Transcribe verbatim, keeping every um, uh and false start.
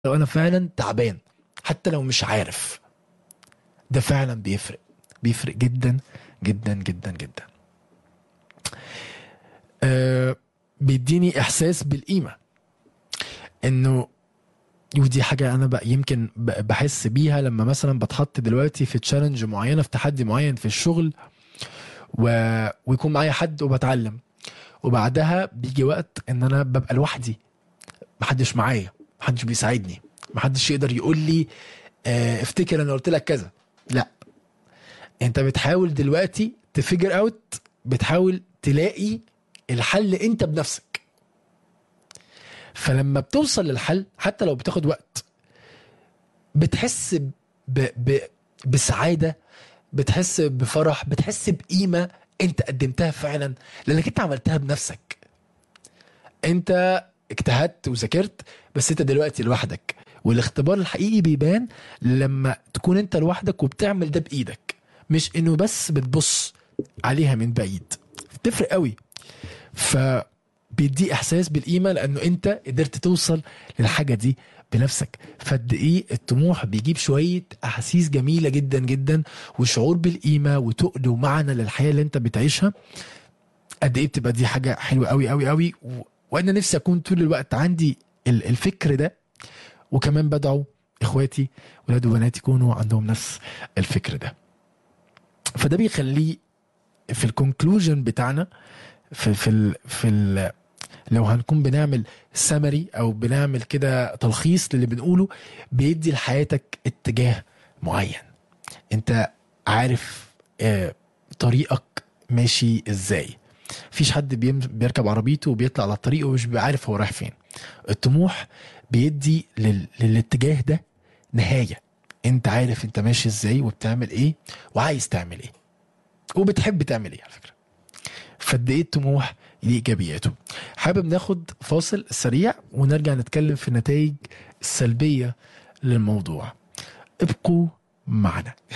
لو انا فعلا تعبان حتى لو مش عارف، ده فعلا بيفرق بيفرق جدا جدا جدا جدا. أه بيديني احساس بالقيمه، انه ودي حاجه انا بقى يمكن ب- بحس بيها لما مثلا بتحط دلوقتي في تشالنج معينه، في تحدي معين في الشغل، و... ويكون معايا حد وبتعلم، وبعدها بيجي وقت ان انا ببقى لوحدي، محدش معايا، محدش بيساعدني، محدش يقدر يقول لي اه افتكر انا قلت لك كذا. لا، انت بتحاول دلوقتي تفجر اوت، بتحاول تلاقي الحل انت بنفسك. فلما بتوصل للحل حتى لو بتاخد وقت، بتحس ب... ب... بسعادة، بتحس بفرح، بتحس بقيمة انت قدمتها فعلا، لانك انت عملتها بنفسك. انت اجتهدت وذاكرت، بس انت دلوقتي لوحدك، والاختبار الحقيقي بيبان لما تكون انت لوحدك وبتعمل ده بايدك، مش انه بس بتبص عليها من بعيد. بتفرق قوي. فبيدي احساس بالقيمه لانه انت قدرت توصل للحاجه دي بنفسك. فقد ايه الطموح بيجيب شويه احاسيس جميله جدا جدا، وشعور بالقيمه وتقل ومعنى للحياه اللي انت بتعيشها. قد ايه بتبقى دي حاجه حلوه قوي قوي قوي، و... وانا نفسي اكون طول الوقت عندي ال- الفكر ده. وكمان بدعو اخواتي ولاد وبنات يكونوا عندهم نفس الفكر ده. فده بيخليه في الكونكلوجن بتاعنا، في في ال في ال لو هنكون بنعمل سمري او بنعمل كده تلخيص للي بنقوله، بيدي لحياتك اتجاه معين. انت عارف آه طريقك ماشي ازاي. مفيش حد بيم- بيركب عربيته وبيطلع على الطريق ومش بيبقى عارف هو رايح فين. الطموح بيدي لل... للاتجاه ده نهاية. انت عارف انت ماشي ازاي وبتعمل ايه وعايز تعمل ايه وبتحب تعمل ايه على فكرة. فقد ايه الطموح ليه ايجابياته. حابب ناخد فاصل سريع ونرجع نتكلم في النتائج السلبية للموضوع. ابقوا معنا.